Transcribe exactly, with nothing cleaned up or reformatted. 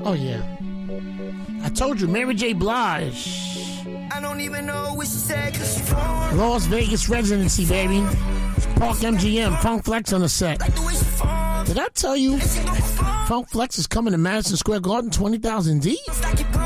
Oh, yeah. I told you, Mary J. Blige. I don't even know what she said, cause she phone. Las Vegas residency, baby. Park M G M, Funk Flex on the set. Like the way she phone. Did I tell you? And she gon' perform. Funk Flex is coming to Madison Square Garden, twenty thousand deep. Like it